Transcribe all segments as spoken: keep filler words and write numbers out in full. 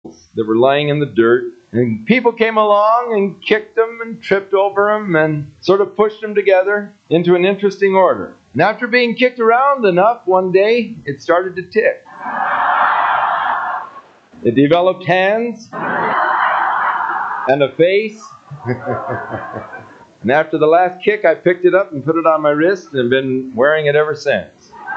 that were lying in the dirt. And people came along and kicked them and tripped over them and sort of pushed them together into an interesting order. And after being kicked around enough, one day it started to tick. It developed hands and a face. And after the last kick, I picked it up and put it on my wrist and have been wearing it ever since.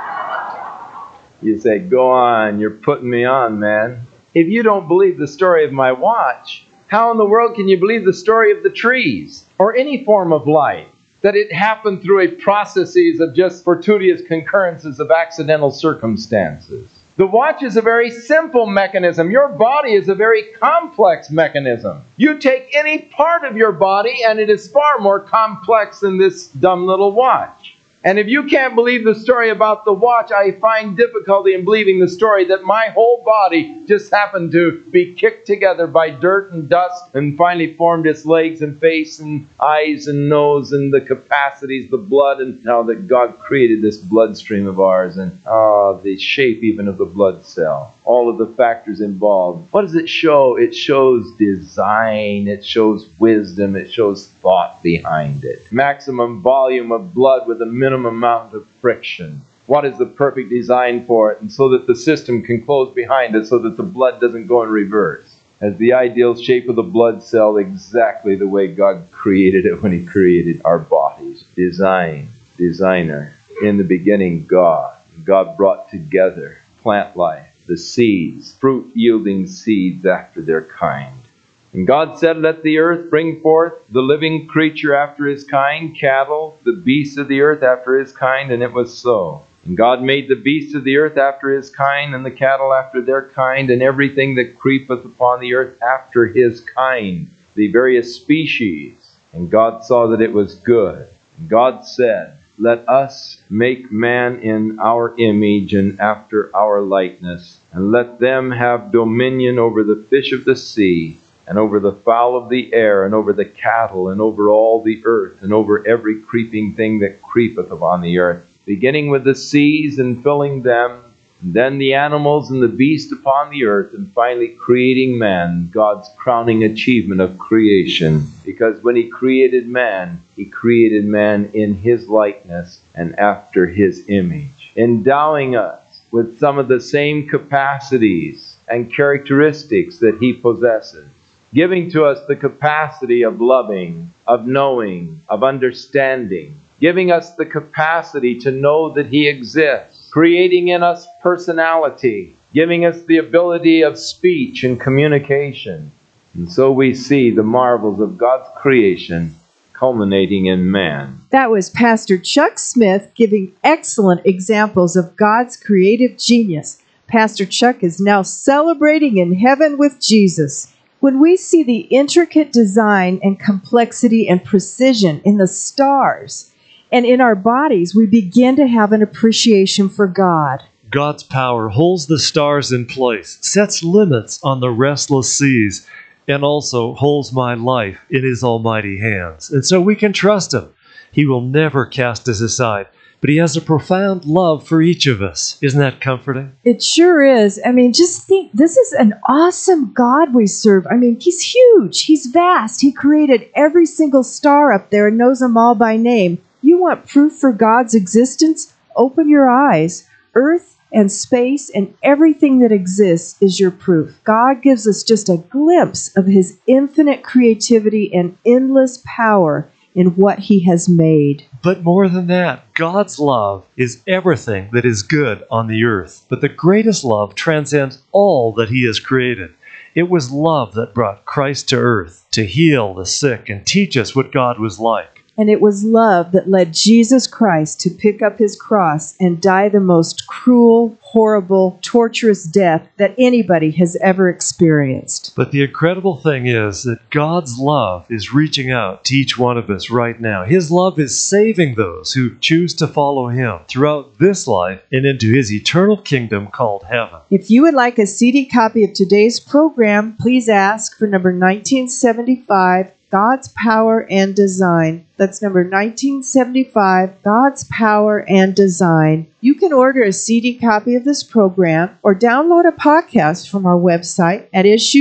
You say, go on, you're putting me on, man. If you don't believe the story of my watch, how in the world can you believe the story of the trees or any form of life? That it happened through a processes of just fortuitous concurrences of accidental circumstances. The watch is a very simple mechanism. Your body is a very complex mechanism. You take any part of your body and it is far more complex than this dumb little watch. And if you can't believe the story about the watch, I find difficulty in believing the story that my whole body just happened to be kicked together by dirt and dust and finally formed its legs and face and eyes and nose and the capacities, the blood, and how that God created this bloodstream of ours and oh, the shape even of the blood cell. All of the factors involved. What does it show? It shows design, it shows wisdom, it shows thought behind it. Maximum volume of blood with a minimum amount of friction. What is the perfect design for it? And so that the system can close behind it so that the blood doesn't go in reverse. As the ideal shape of the blood cell, exactly the way God created it when He created our bodies. Design, designer. In the beginning, God. God brought together plant life, the seeds, fruit-yielding seeds after their kind. And God said, let the earth bring forth the living creature after his kind, cattle, the beasts of the earth after his kind, and it was so. And God made the beasts of the earth after his kind, and the cattle after their kind, and everything that creepeth upon the earth after his kind, the various species. And God saw that it was good. And God said, let us make man in our image and after our likeness, and let them have dominion over the fish of the sea, and over the fowl of the air, and over the cattle, and over all the earth, and over every creeping thing that creepeth upon the earth, beginning with the seas and filling them, and then the animals and the beast upon the earth, and finally creating man, God's crowning achievement of creation. Because when He created man, He created man in His likeness and after His image, endowing us with some of the same capacities and characteristics that He possesses, giving to us the capacity of loving, of knowing, of understanding, giving us the capacity to know that He exists, creating in us personality, giving us the ability of speech and communication. And so we see the marvels of God's creation culminating in man. That was Pastor Chuck Smith giving excellent examples of God's creative genius. Pastor Chuck is now celebrating in heaven with Jesus. When we see the intricate design and complexity and precision in the stars and in our bodies, we begin to have an appreciation for God. God's power holds the stars in place, sets limits on the restless seas, and also holds my life in His almighty hands. And so we can trust Him. He will never cast us aside. But He has a profound love for each of us. Isn't that comforting? It sure is. I mean, just think, this is an awesome God we serve. I mean, He's huge. He's vast. He created every single star up there and knows them all by name. You want proof for God's existence? Open your eyes. Earth and space and everything that exists is your proof. God gives us just a glimpse of His infinite creativity and endless power in what He has made. But more than that, God's love is everything that is good on the earth. But the greatest love transcends all that He has created. It was love that brought Christ to earth to heal the sick and teach us what God was like. And it was love that led Jesus Christ to pick up His cross and die the most cruel, horrible, torturous death that anybody has ever experienced. But the incredible thing is that God's love is reaching out to each one of us right now. His love is saving those who choose to follow Him throughout this life and into His eternal kingdom called heaven. If you would like a C D copy of today's program, please ask for number nineteen seventy-five, God's Power and Design. That's number nineteen seventy-five, God's Power and Design. You can order a C D copy of this program or download a podcast from our website at issue